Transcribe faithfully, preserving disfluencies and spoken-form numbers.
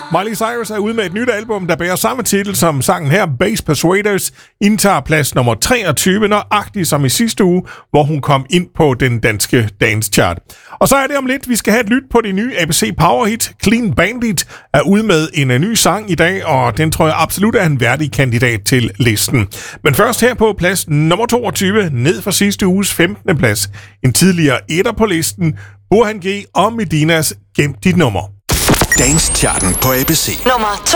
Miley Cyrus er ude med et nyt album, der bærer samme titel som sangen her, Bass Persuaders, indtager plads nummer treogtyve, nøjagtigt som i sidste uge, hvor hun kom ind på den danske dance chart. Og så er det om lidt, vi skal have et lyt på det nye A B C Power Hit. Clean Bandit er ude med en ny sang i dag, og den tror jeg absolut er en værdig kandidat til listen. Men først her på plads nummer toogtyve, ned fra sidste uges femtende plads. En tidligere etter på listen, Burhan G og Medinas Gem dit nummer. Dance-charten på A B C. Nummer to.